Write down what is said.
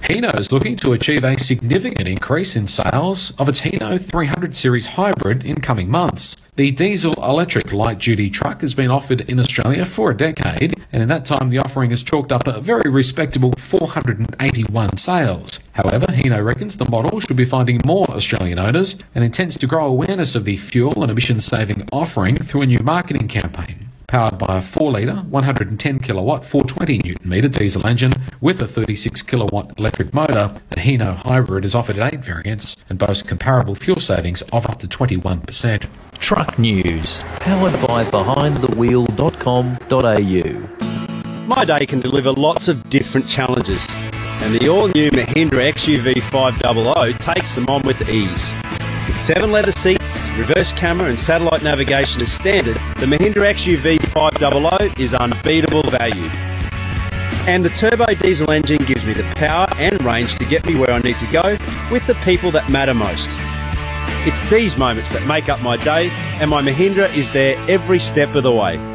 Hino is looking to achieve a significant increase in sales of its Hino 300 series hybrid in coming months. The diesel-electric light-duty truck has been offered in Australia for a decade, and in that time the offering has chalked up a very respectable 481 sales. However, Hino reckons the model should be finding more Australian owners and intends to grow awareness of the fuel and emission-saving offering through a new marketing campaign. Powered by a 4-litre, 110 kilowatt, 420 Newton metre diesel engine with a 36 kilowatt electric motor, the Hino Hybrid is offered in 8 variants and boasts comparable fuel savings of up to 21%. Truck News, powered by BehindTheWheel.com.au. My day can deliver lots of different challenges, and the all-new Mahindra XUV 500 takes them on with ease. With 7 leather seats, reverse camera and satellite navigation as standard, the Mahindra XUV 500 is unbeatable value. And the turbo diesel engine gives me the power and range to get me where I need to go with the people that matter most. It's these moments that make up my day, and my Mahindra is there every step of the way.